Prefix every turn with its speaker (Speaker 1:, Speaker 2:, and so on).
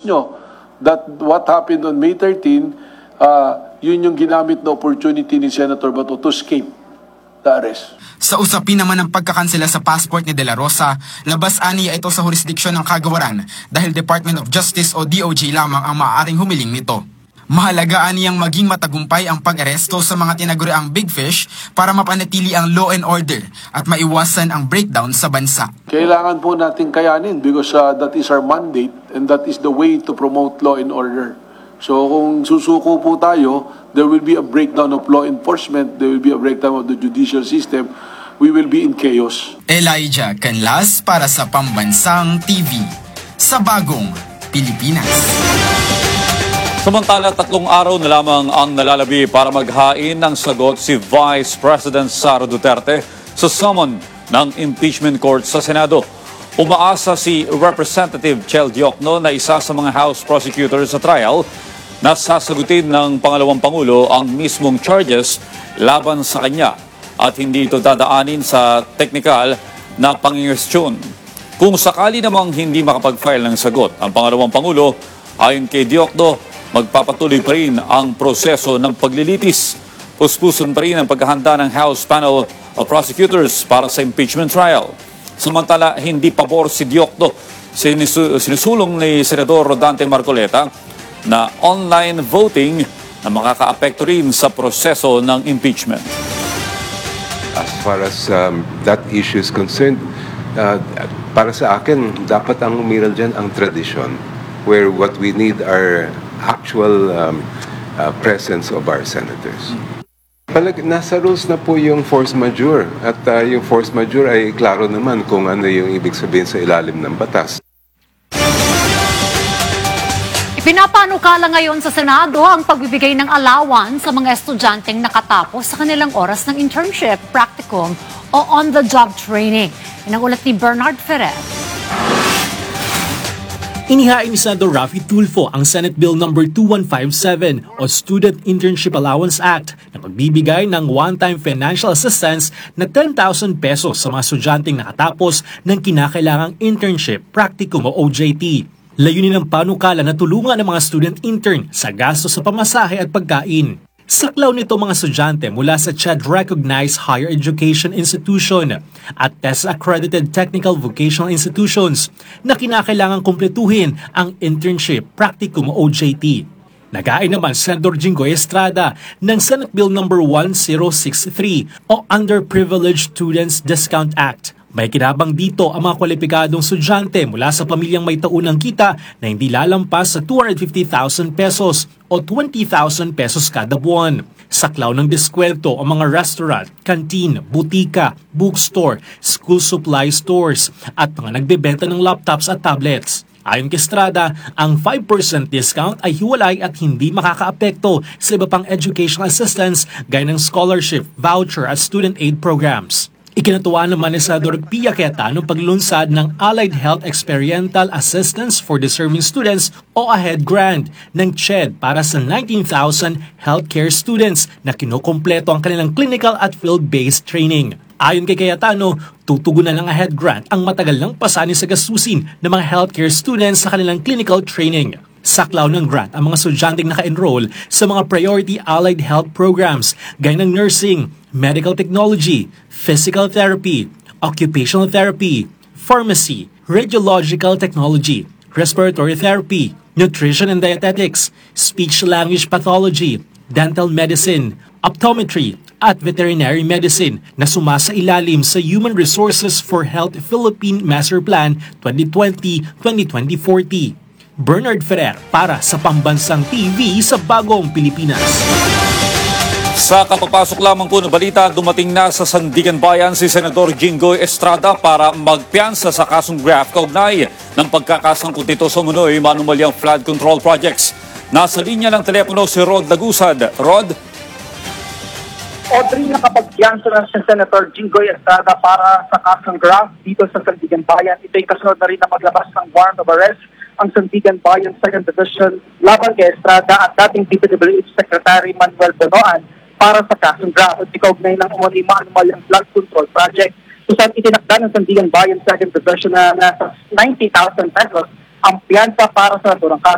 Speaker 1: nyo that what happened on May 13, yun yung ginamit na opportunity ni Senator Bato to escape the arrest.
Speaker 2: Sa usapin naman ng pagkakansela sa passport ni De La Rosa, labas aniya ito sa jurisdiksyon ng kagawaran dahil Department of Justice o DOJ lamang ang maaaring humiling nito. Mahalaga aniyang maging matagumpay ang pag-aresto sa mga tinaguriang big fish para mapanatili ang law and order at maiwasan ang breakdown sa bansa.
Speaker 1: Kailangan po natin kayanin because that is our mandate and that is the way to promote law and order. So kung susuko po tayo, there will be a breakdown of law enforcement, there will be a breakdown of the judicial system, we will be in chaos.
Speaker 2: Elijah Canlas para sa Pambansang TV sa Bagong Pilipinas.
Speaker 3: Samantala, 3 araw na lamang ang nalalabi para maghain ng sagot si Vice President Sara Duterte sa summon ng impeachment court sa Senado. Umaasa si Representative Chel Diokno na isa sa mga House prosecutors sa trial na sasagutin ng pangalawang Pangulo ang mismong charges laban sa kanya at hindi ito dadaanin sa teknikal na pangingestyon. Kung sakali namang hindi makapag-file ng sagot ang pangalawang Pangulo, ayon kay Diokno, magpapatuloy pa rin ang proseso ng paglilitis. Puspuson pa rin ang paghahanda ng House Panel of Prosecutors para sa impeachment trial. Samantala, hindi pabor si Diokno. Sinusulong ni Senador Rodante Marcoleta na online voting na makakaapekto rin sa proseso ng impeachment.
Speaker 4: As far as that issue is concerned, para sa akin, dapat ang umiral dyan ang tradisyon where what we need are actual presence of our senators. Nasa rules na po yung force majeure at yung force majeure ay klaro naman kung ano yung ibig sabihin sa ilalim ng batas.
Speaker 5: Ipinapanukala ngayon sa Senado ang pagbibigay ng allowance sa mga estudyanteng nakatapos sa kanilang oras ng internship, practicum o on-the-job training. Yan ang ulat ni Bernard Ferrer.
Speaker 6: Inihain ni Senador Raffy Tulfo ang Senate Bill No. 2157 o Student Internship Allowance Act na pagbibigay ng one-time financial assistance na 10,000 pesos sa mga estudyanteng nakatapos ng kinakailangang internship, practicum o OJT. Layunin ng panukala na tulungan ang mga student intern sa gasto sa pamasahe at pagkain. Saklaw nito mga estudyante mula sa CHED-recognized higher education institution at TESA-accredited technical vocational institutions na kinakailangang kumpletuhin ang internship, practicum o OJT. Nag-aay naman Senador Jinggoy Estrada ng Senate Bill No. 1063 o Underprivileged Students Discount Act. May kinabang dito ang mga kwalipikadong estudyante mula sa pamilyang may taunang kita na hindi lalampas sa 250,000 pesos o 20,000 pesos kada buwan. Saklaw ng diskwento ang mga restaurant, canteen, butika, bookstore, school supply stores at mga nagbebenta ng laptops at tablets. Ayon kay Estrada, ang 5% discount ay hiwalay at hindi makakaapekto sa iba pang educational assistance gaya ng scholarship, voucher at student aid programs. Ikinatuwa naman ni Senador Pia Cayetano paglunsad ng Allied Health Experiential Assistance for Deserving Students o AHED Grant ng CHED para sa 19,000 healthcare students na kinukumpleto ang kanilang clinical at field-based training. Ayon kay Cayetano, tutugunan ng AHED Grant ang matagal ng pasanin sa gastusin ng mga healthcare students sa kanilang clinical training. Saklaw ng grant ang mga estudyanteng naka-enroll sa mga priority allied health programs gaya ng nursing, medical technology, physical therapy, occupational therapy, pharmacy, radiological technology, respiratory therapy, nutrition and dietetics, speech-language pathology, dental medicine, optometry, at veterinary medicine na sumasa ilalim sa Human Resources for Health Philippine Master Plan 2020-2040. Bernard Ferrer para sa Pambansang TV sa Bagong Pilipinas.
Speaker 3: Sa kapapasok lamang po na balita, dumating na sa Sandigan Bayan si Senador Jinggoy Estrada para magpiyansa sa kasong graft kaugnay ng pagkakasangkot nito sa umunoy manumalyang flood control projects. Nasa linya ng telepono si Rod Lagusad. Rod?
Speaker 7: Audrey, nakapagpiyansa na si Senator Jinggoy Estrada para sa kasong graft dito sa Sandigan Bayan. Ito'y kasunod na rin na maglabas ng warrant of arrest ang Sandigan Bayan 2nd Division laban kay Estrada at dating DPWH Secretary Manuel Bonoan para sa kasong graft at ikaugnay ng umuni manumalyang flood control project. So saan itinakda ng Sandigan Bayan 2nd Division na nasa 90,000 pesos ang piyansa para sa naturang kaso.